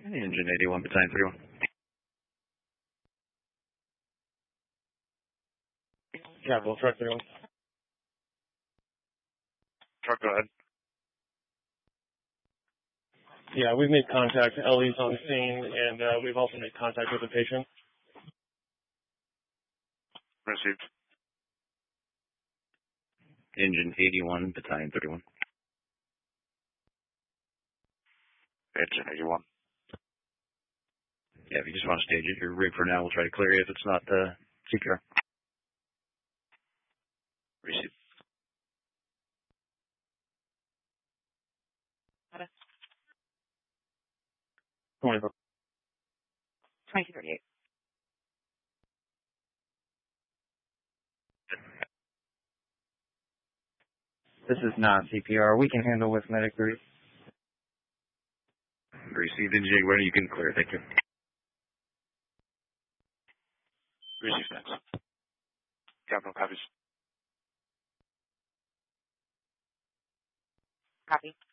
Engine 81, Battalion 31. Capital, truck 31. Truck, go ahead. Yeah, we've made contact. Ellie's on the scene, and we've also made contact with the patient. Received. Engine 81, Battalion 31. Engine 81. Yeah, if you just want to stage it, you're rigged for now. We'll try to clear you if it's not CPR. Received. Got it. 2238. This is not CPR. We can handle with medic brief. Received. Engine 81, you can clear. Thank you. Received. Thanks. Capital copies. Copy.